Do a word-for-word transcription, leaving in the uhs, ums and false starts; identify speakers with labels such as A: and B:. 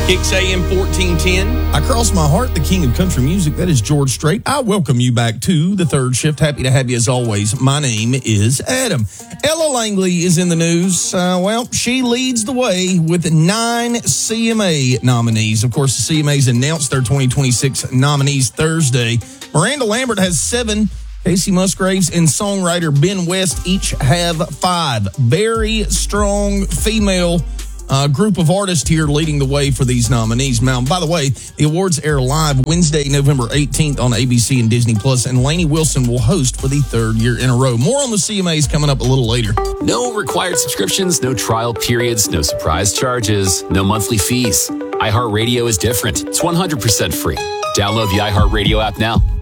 A: Kicks A M fourteen ten.
B: I cross my heart, the king of country music. That is George Strait. I welcome you back to the third shift. Happy to have you as always. My name is Adam. Ella Langley is in the news. Uh, well, she leads the way with nine C M A nominees. Of course, the C M As announced their twenty twenty-six nominees Thursday. Miranda Lambert has seven. Casey Musgraves and songwriter Ben West each have five. Very strong female Uh, group of artists here leading the way for these nominees. Now, by the way, the awards air live Wednesday, November eighteenth on A B C and Disney Plus, and Lainey Wilson will host for the third year in a row. More on the C M As coming up a little later.
C: No required subscriptions, no trial periods, no surprise charges, no monthly fees. iHeartRadio is different. It's one hundred percent free. Download the iHeartRadio app now.